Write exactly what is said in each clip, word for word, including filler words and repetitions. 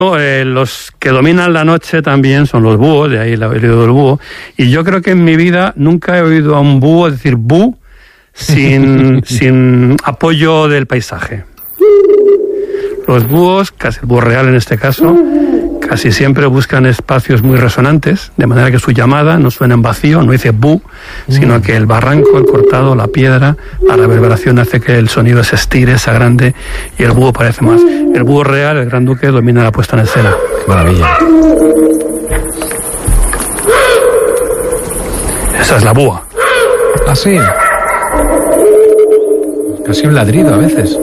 Eh, los que dominan la noche también son los búhos, de ahí el oído del búho. Y yo creo que en mi vida nunca he oído a un búho decir bú sin, sin apoyo del paisaje. Los búhos, casi el búho real en este caso, casi siempre buscan espacios muy resonantes, de manera que su llamada no suena en vacío, no dice bú, sino que el barranco, el cortado, la piedra, la reverberación hace que el sonido se estire, se agrande y el búho parece más. El búho real, el gran duque, domina la puesta en escena. Qué maravilla. Esa es la búa. Ah, sí. Casi un ladrido a veces.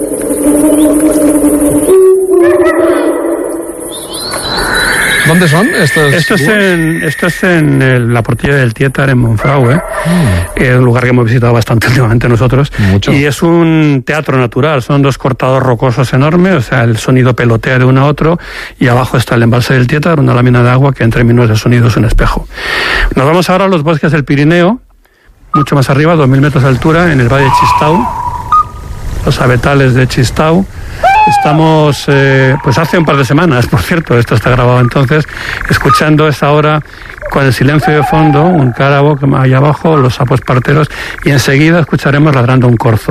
¿Dónde son estos? Esto es en, esto es en el, la portilla del Tietar en Monfragüe, mm. Es un lugar que hemos visitado bastante últimamente nosotros. Mucho. Y es un teatro natural, son dos cortados rocosos enormes, o sea, el sonido pelotea de uno a otro, y abajo está el embalse del Tietar, una lámina de agua que en términos de sonido es un espejo. Nos vamos ahora a los bosques del Pirineo, mucho más arriba, dos mil metros de altura, en el valle de Chistau, los abetales de Chistau. Estamos, eh, pues hace un par de semanas, por cierto, esto está grabado entonces, escuchando a esta hora, con el silencio de fondo, un cárabo que hay abajo, los sapos parteros, y enseguida escucharemos ladrando un corzo.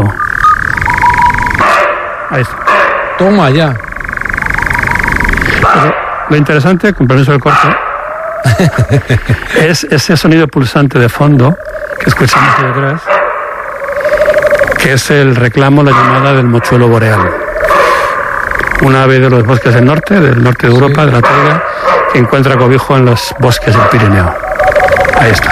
Ahí está. Toma ya. Pero lo interesante, con permiso del corzo, es ese sonido pulsante de fondo que escuchamos aquí detrás, que es el reclamo, la llamada del mochuelo boreal. Una ave de los bosques del norte, del norte de Europa, sí, de la taiga, que encuentra cobijo en los bosques del Pirineo. Ahí está.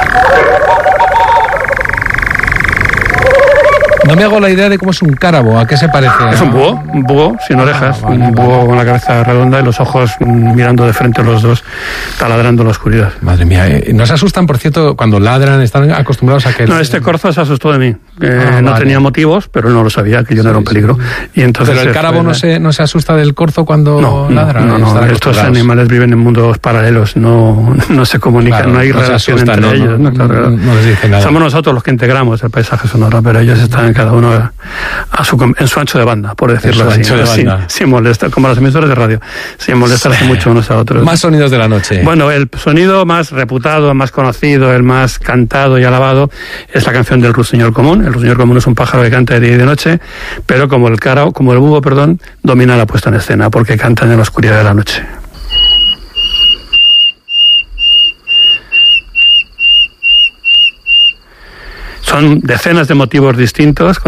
No me hago la idea de cómo es un cárabo, ¿a qué se parece? Es un búho, un búho sin orejas, ah, vale, un búho vale. Con la cabeza redonda y los ojos mirando de frente los dos, taladrando en la oscuridad. Madre mía, ¿no se asustan, por cierto, cuando ladran? ¿Están acostumbrados a que...? No, este corzo se asustó de mí. Eh, ah, no vale. tenía motivos, pero no lo sabía, que yo sí, no era un peligro. Y entonces pero el cárabo no se, no se asusta del corzo cuando no, ladra. No, no, no. Estos animales viven en mundos paralelos, no, no se comunican, claro, no hay no relación asustan, entre no, ellos. No, no, claro, no les dice nada. Somos nosotros los que integramos el paisaje sonoro, pero ellos están cada uno a, a su, en su ancho de banda, por decirlo así. De sin, sin molestar, como las emisoras de radio, sin molestarse sí. mucho unos a otros. Más sonidos de la noche. Bueno, el sonido más reputado, más conocido, el más cantado y alabado es la canción del ruiseñor común. El ruiseñor común es un pájaro que canta de día y de noche, pero como el cárabo, como el búho, perdón, domina la puesta en escena, porque cantan en la oscuridad de la noche. Son decenas de motivos distintos.